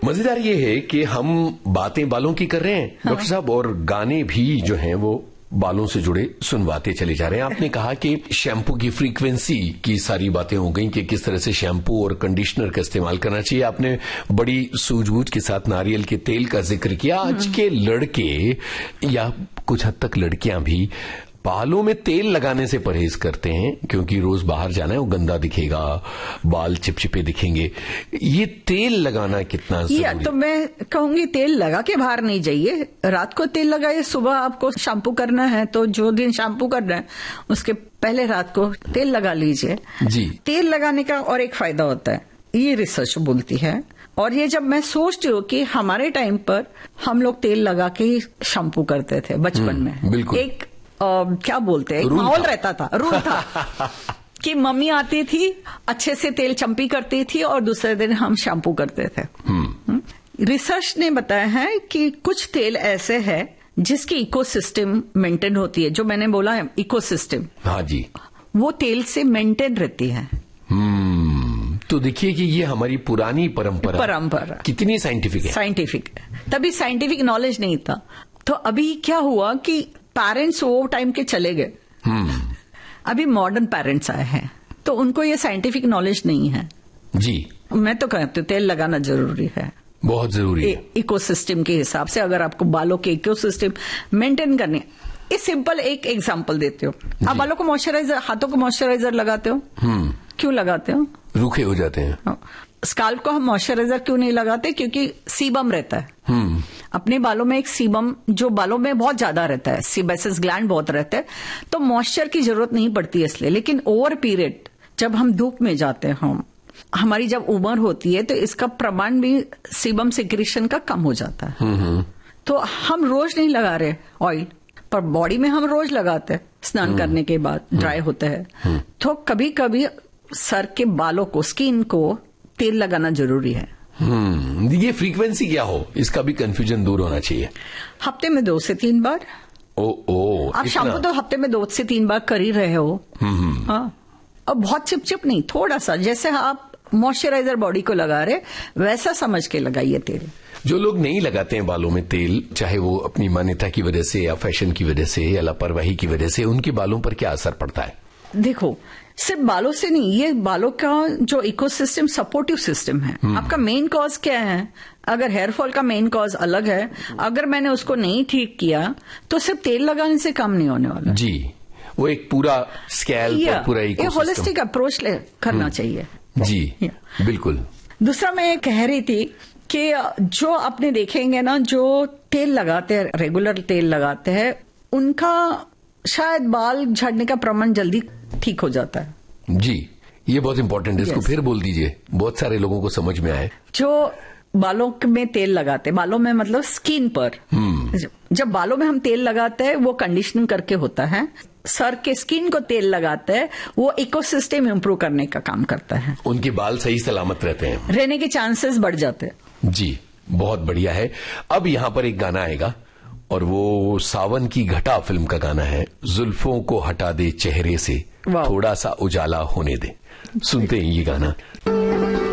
मजेदार ये है कि हम बातें बालों की कर रहे हैं डॉक्टर साहब, और गाने भी जो हैं वो बालों से जुड़े सुनवाते चले जा रहे हैं। आपने कहा कि शैम्पू की फ्रीक्वेंसी की सारी बातें हो गई कि किस तरह से शैम्पू और कंडीशनर का इस्तेमाल करना चाहिए। आपने बड़ी सूझबूझ के साथ नारियल के तेल का जिक्र किया। आज के लड़के या कुछ हद तक लड़कियां भी बालों में तेल लगाने से परहेज करते हैं क्योंकि रोज बाहर जाना है, वो गंदा दिखेगा, बाल चिपचिपे दिखेंगे। ये तेल लगाना कितना जरूरी है? तो मैं कहूंगी तेल लगा के बाहर नहीं जाइए, रात को तेल लगाइए। सुबह आपको शैम्पू करना है तो जो दिन शैम्पू करना है उसके पहले रात को तेल लगा लीजिए जी। तेल लगाने का और एक फायदा होता है, ये रिसर्च बोलती है, और ये जब मैं सोचती हूँ कि हमारे टाइम पर हम लोग तेल लगा के ही शैम्पू करते थे बचपन में। बिल्कुल। एक क्या बोलते हैं, माहौल रहता था, रूल था कि मम्मी आती थी, अच्छे से तेल चंपी करती थी और दूसरे दिन हम शैम्पू करते थे। रिसर्च ने बताया है कि कुछ तेल ऐसे है जिसकी इकोसिस्टम मेंटेन होती है, जो मैंने बोला है इकोसिस्टम, हाँ जी, वो तेल से मेंटेन रहती है। तो देखिए कि ये हमारी पुरानी परंपरा कितनी साइंटिफिक है। साइंटिफिक, तभी साइंटिफिक नॉलेज नहीं था। तो अभी क्या हुआ कि पेरेंट्स वो टाइम के चले गए, अभी मॉडर्न पेरेंट्स आए हैं तो उनको ये साइंटिफिक नॉलेज नहीं है जी। मैं तो कहती हूँ तेल लगाना जरूरी है, बहुत जरूरी है। इकोसिस्टम के हिसाब से अगर आपको बालों के इकोसिस्टम मेंटेन करने। इस सिंपल एक एग्जांपल देते हो, आप बालों को मॉइस्चराइजर, हाथों को मॉइस्चराइजर लगाते हो, क्यों लगाते हो? रूखे हो जाते हैं। स्काल्प को हम मॉइस्चराइजर क्यों नहीं लगाते? क्योंकि सीबम रहता है अपने बालों में, एक सीबम जो बालों में बहुत ज्यादा रहता है, सीबेसिस ग्लैंड बहुत रहता है, तो मॉइस्चर की जरूरत नहीं पड़ती इसलिए। लेकिन ओवर पीरियड जब हम धूप में जाते हैं, हमारी जब उम्र होती है तो इसका प्रमाण भी सीबम सिक्रीशन का कम हो जाता है। तो हम रोज नहीं लगा रहे ऑयल, पर बॉडी में हम रोज लगाते हैं स्नान करने के बाद, ड्राई होता है। तो कभी कभी सर के बालों को, स्किन को तेल लगाना जरूरी है। ये फ्रीक्वेंसी क्या हो, इसका भी कंफ्यूजन दूर होना चाहिए। हफ्ते में 2 से 3 बार। आप शैम्पू तो हफ्ते में 2 से 3 बार कर ही रहे हो। हाँ, और बहुत चिपचिप नहीं, थोड़ा सा, जैसे आप मॉइस्चराइजर बॉडी को लगा रहे वैसा समझ के लगाइए तेल। जो लोग नहीं लगाते हैं बालों में तेल, चाहे वो अपनी मान्यता की वजह से या फैशन की वजह से या लापरवाही की वजह से, उनके बालों पर क्या असर पड़ता है? देखो, सिर्फ बालों से नहीं, ये बालों का जो इकोसिस्टम सपोर्टिव सिस्टम है। आपका मेन कॉज क्या है? अगर हेयर फॉल का मेन कॉज अलग है, अगर मैंने उसको नहीं ठीक किया तो सिर्फ तेल लगाने से काम नहीं होने वाला जी। वो एक पूरा स्कैल्प और पूरा इकोसिस्टम, होलिस्टिक अप्रोच करना चाहिए जी। बिल्कुल। दूसरा मैं कह रही थी कि जो आपने देखेंगे ना, जो तेल लगाते हैं, रेगुलर तेल लगाते हैं, उनका शायद बाल झड़ने का प्रमाण जल्दी ठीक हो जाता है जी। ये बहुत इंपॉर्टेंट है, इसको फिर बोल दीजिए, बहुत सारे लोगों को समझ में आए। जो बालों में तेल लगाते हैं, बालों में मतलब स्किन पर, जब बालों में हम तेल लगाते हैं वो कंडीशनिंग करके होता है। सर के स्किन को तेल लगाते हैं, वो इकोसिस्टम इंप्रूव करने का काम करता है, उनके बाल सही सलामत रहने के चांसेस बढ़ जाते हैं जी। बहुत बढ़िया है। अब यहाँ पर एक गाना आएगा और वो सावन की घटा फिल्म का गाना है, जुल्फों को हटा दे चेहरे से, थोड़ा सा उजाला होने दे। सुनते हैं ये गाना।